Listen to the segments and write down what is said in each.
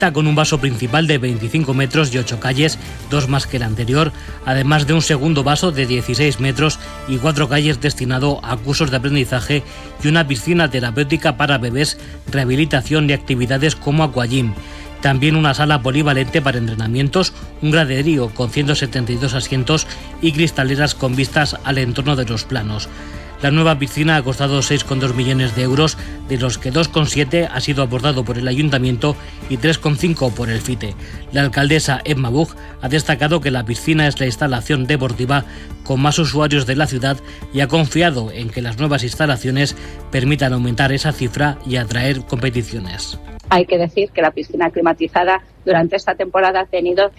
con un vaso principal de 25 metros y 8 calles, 2 más que el anterior, además de un segundo vaso de 16 metros y 4 calles destinado a cursos de aprendizaje y una piscina terapéutica para bebés, rehabilitación y actividades como aquagym. También una sala polivalente para entrenamientos, un graderío con 172 asientos y cristaleras con vistas al entorno de los planos. La nueva piscina ha costado 6,2 millones de euros, de los que 2,7 ha sido aportado por el Ayuntamiento y 3,5 por el FITE. La alcaldesa Emma Buch ha destacado que la piscina es la instalación deportiva con más usuarios de la ciudad y ha confiado en que las nuevas instalaciones permitan aumentar esa cifra y atraer competiciones. Hay que decir que la piscina climatizada durante esta temporada ha tenido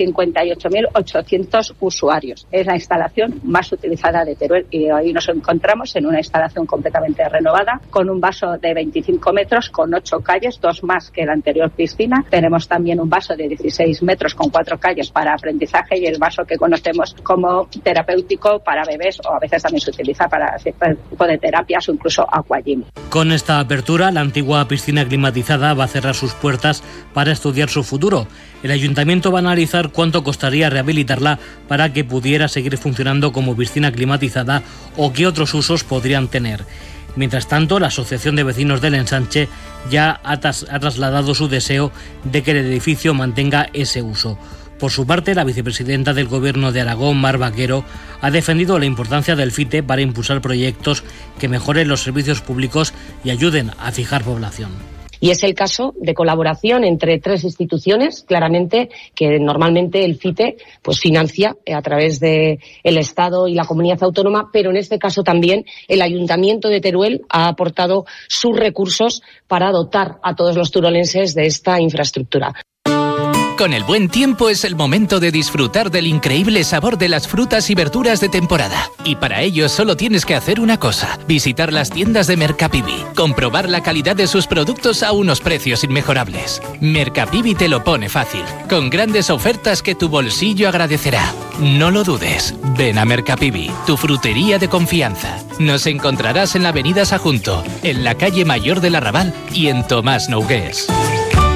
58.800 usuarios. Es la instalación más utilizada de Teruel y hoy nos encontramos en una instalación completamente renovada con un vaso de 25 metros con 8 calles, 2 más que la anterior piscina. Tenemos también un vaso de 16 metros con 4 calles para aprendizaje y el vaso que conocemos como terapéutico para bebés o a veces también se utiliza para cierto tipo de terapias o incluso aquagym. Con esta apertura, la antigua piscina climatizada va a cerrar sus puertas para estudiar su futuro. El Ayuntamiento va a analizar cuánto costaría rehabilitarla para que pudiera seguir funcionando como piscina climatizada o qué otros usos podrían tener. Mientras tanto, la Asociación de Vecinos del Ensanche ya ha trasladado su deseo de que el edificio mantenga ese uso. Por su parte, la vicepresidenta del Gobierno de Aragón, Mar Vaquero, ha defendido la importancia del FITE para impulsar proyectos que mejoren los servicios públicos y ayuden a fijar población. Y es el caso de colaboración entre 3 instituciones, claramente, que normalmente el FITE pues financia a través del Estado y la comunidad autónoma, pero en este caso también el Ayuntamiento de Teruel ha aportado sus recursos para dotar a todos los turolenses de esta infraestructura. Con el buen tiempo es el momento de disfrutar del increíble sabor de las frutas y verduras de temporada. Y para ello solo tienes que hacer una cosa: visitar las tiendas de Mercapivi, comprobar la calidad de sus productos a unos precios inmejorables. Mercapivi te lo pone fácil, con grandes ofertas que tu bolsillo agradecerá. No lo dudes, ven a Mercapivi, tu frutería de confianza. Nos encontrarás en la avenida Sajunto, en la calle Mayor del Arrabal y en Tomás Nogués.